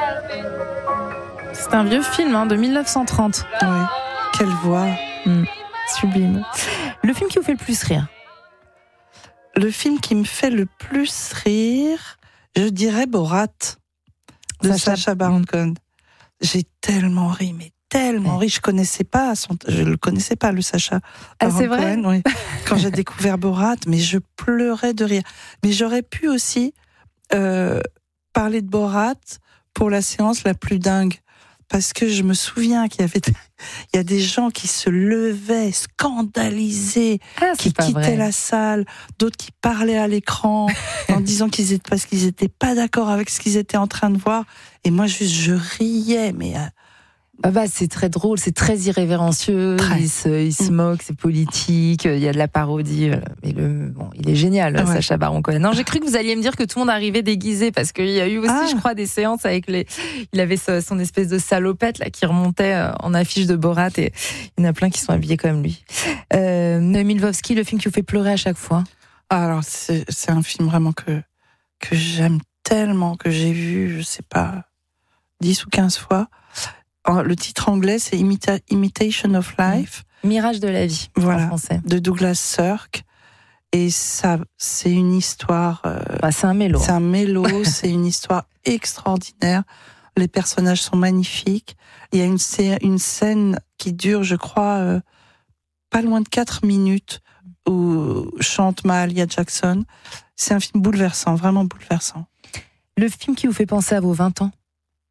C'est un vieux film de 1930. Oui. Quelle voix. Sublime. Le film qui vous fait le plus rire? Le film qui me fait le plus rire, je dirais Borat, de Sacha Baron Cohen. J'ai tellement ri, mais tellement ri. Je le connaissais pas, le Sacha Baron c'est vrai Cohen. Oui. Quand j'ai découvert Borat, mais je pleurais de rire. Mais j'aurais pu aussi parler de Borat pour la séance la plus dingue. Parce que je me souviens qu'il y a des gens qui se levaient, scandalisés, qui quittaient la salle, d'autres qui parlaient à l'écran en disant parce qu'ils étaient pas d'accord avec ce qu'ils étaient en train de voir. Et moi, je riais, mais... c'est très drôle, c'est très irrévérencieux, il se moque, c'est politique, il y a de la parodie, mais il est génial, Sacha Baron Cohen. Non, j'ai cru que vous alliez me dire que tout le monde arrivait déguisé, parce qu'il y a eu aussi, je crois, des séances avec il avait son espèce de salopette là qui remontait en affiche de Borat, et il y en a plein qui sont habillés comme lui. Noémie Lvovsky, le film qui vous fait pleurer à chaque fois? Alors, c'est un film vraiment que j'aime tellement, que j'ai vu, je sais pas, 10 ou 15 fois. Le titre anglais, c'est Imitation of Life. Mirage de la vie, en français. De Douglas Sirk. Et ça, c'est une histoire... c'est un mélo. C'est un mélo, c'est une histoire extraordinaire. Les personnages sont magnifiques. Il y a une scène qui dure, je crois, pas loin de 4 minutes, où chante Mahalia Jackson. C'est un film bouleversant, vraiment bouleversant. Le film qui vous fait penser à vos 20 ans?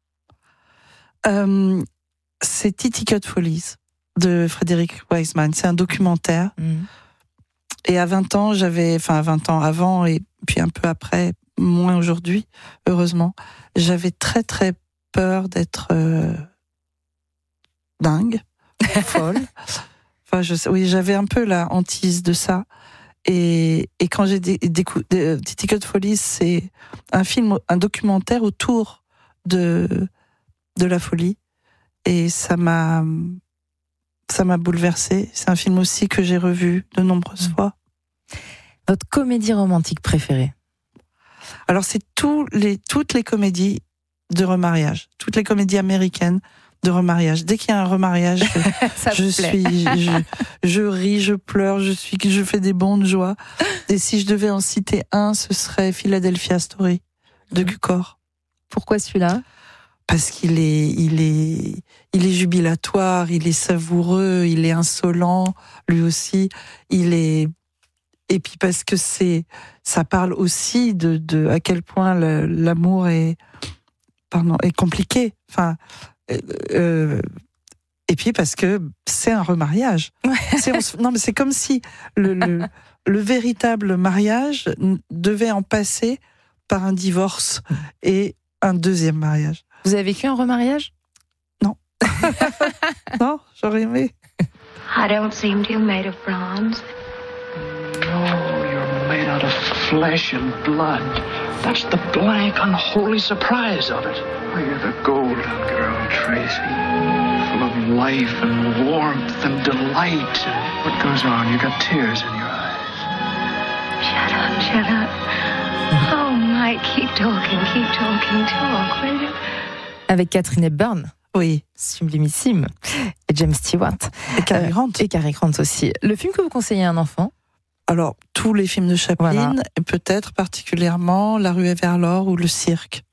C'est Titicut Follies de Frédéric Wiseman. C'est un documentaire. Et à 20 ans, 20 ans avant et puis un peu après, moins aujourd'hui, heureusement, j'avais très très peur d'être dingue, folle. J'avais un peu la hantise de ça. Et quand j'ai découvert Titicut Follies, c'est un documentaire autour de la folie, et ça m'a bouleversée. C'est un film aussi que j'ai revu de nombreuses fois. Votre comédie romantique préférée? Alors c'est toutes les comédies de remariage, toutes les comédies américaines de remariage. Dès qu'il y a un remariage, je ris, je pleure, je fais des bonds de joie. Et si je devais en citer un, ce serait Philadelphia Story de Cukor. Pourquoi celui-là? Parce qu'il est jubilatoire, il est savoureux, il est insolent, lui aussi. Et puis parce que ça parle aussi de à quel point l'amour est compliqué. Enfin, et puis parce que c'est un remariage. Non, mais c'est comme si le véritable mariage devait en passer par un divorce et un deuxième mariage. Vous avez vécu un remariage? Non. Non, j'aurais aimé. I don't seem to be made of bronze. No, you're made out of flesh and blood. That's the blank, unholy surprise of it. Oh, you're the golden girl, Tracy. Full of life and warmth and delight. What goes on? You got tears in your eyes. Shut up. Oh, Mike, keep talking, talk, will you? Avec Catherine Hepburn. Oui. Sublimissime. Et James Stewart. Et Cary Grant. Et Cary Grant aussi. Le film que vous conseillez à un enfant? Alors, tous les films de Chaplin, et peut-être particulièrement La Ruée vers l'or ou Le Cirque.